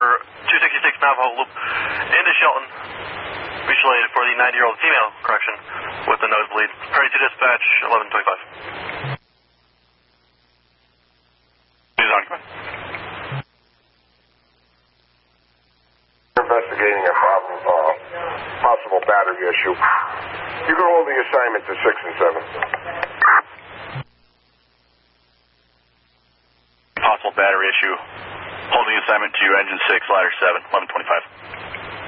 266 Navajo Loop into Shelton. Visually for the 90-year-old female, correction, with the nosebleed. Hurry to dispatch, 1125. News on. Investigating a possible battery issue. You can hold the assignment to 6 and 7. Possible battery issue. Holding assignment to engine 6, ladder 7, 1125.